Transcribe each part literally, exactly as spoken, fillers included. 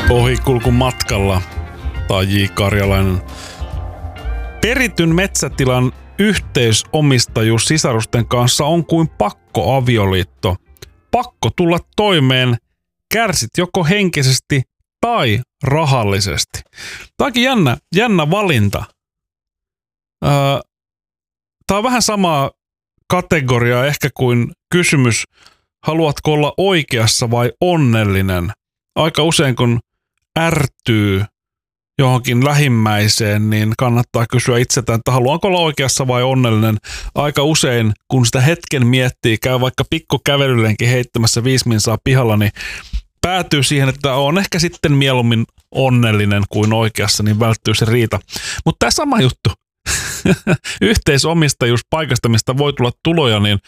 Ohikulkumatkalla tai J. Karjalainen. Perityn metsätilan yhteisomistajuus sisarusten kanssa on kuin pakkoavioliitto. Pakko tulla toimeen, kärsit joko henkisesti tai rahallisesti. Tämä onkin jännä, jännä valinta. Öö, Tämä on vähän samaa kategoriaa ehkä kuin kysymys, haluatko olla oikeassa vai onnellinen? Aika usein kun ärtyy johonkin lähimmäiseen, niin kannattaa kysyä itseltään, että haluanko olla oikeassa vai onnellinen. Aika usein, kun sitä hetken miettii, käy vaikka pikkukävelyllenkin heittämässä viisi minsaa pihalla, niin päätyy siihen, että on ehkä sitten mieluummin onnellinen kuin oikeassa, niin välttyy se riita. Mutta tämä sama juttu, yhteisomistajuus paikasta, mistä voi tulla tuloja, niin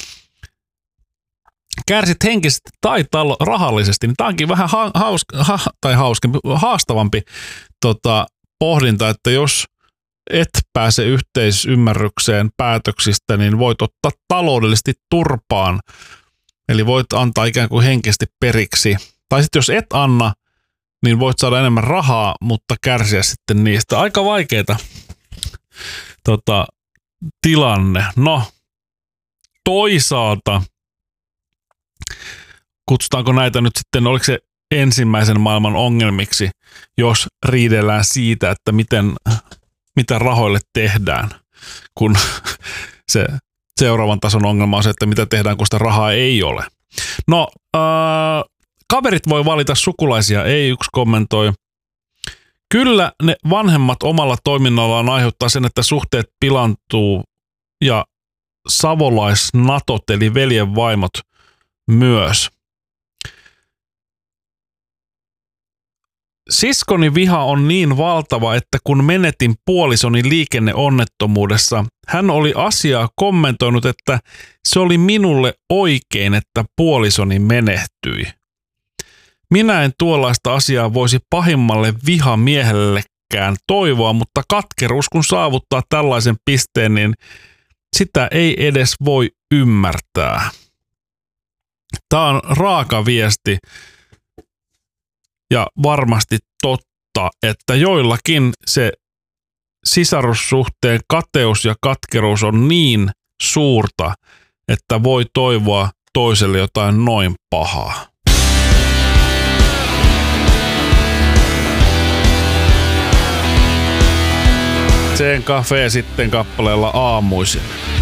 kärsit henkisesti tai talo- rahallisesti, niin tämä onkin vähän ha- hauska, ha- tai hauskempi, haastavampi tota, pohdinta, että jos et pääse yhteisymmärrykseen päätöksistä, niin voit ottaa taloudellisesti turpaan, eli voit antaa ikään kuin henkisesti periksi. Tai sitten jos et anna, niin voit saada enemmän rahaa, mutta kärsiä sitten niistä. Aika vaikeita tota, tilanne. No, toisaalta kutsutaanko näitä nyt sitten, oliko se ensimmäisen maailman ongelmiksi, jos riidellään siitä, että miten, mitä rahoille tehdään, kun se seuraavan tason ongelma on se, että mitä tehdään, kun sitä rahaa ei ole. No, äh, kaverit voi valita sukulaisia, ei yksi kommentoi. Kyllä ne vanhemmat omalla toiminnallaan aiheuttaa sen, että suhteet pilantuu ja savolaisnatot eli veljen vaimot myös. Siskoni viha on niin valtava, että kun menetin puolisoni liikenneonnettomuudessa, hän oli asiaa kommentoinut, että se oli minulle oikein, että puolisoni menehtyi. Minä en tuollaista asiaa voisi pahimmalle vihamiehellekään toivoa, mutta katkeruus kun saavuttaa tällaisen pisteen, niin sitä ei edes voi ymmärtää. Tämä on raaka viesti ja varmasti totta, että joillakin se sisarussuhteen kateus ja katkeruus on niin suurta, että voi toivoa toiselle jotain noin pahaa. Sen Cafe sitten kappaleella aamuisin.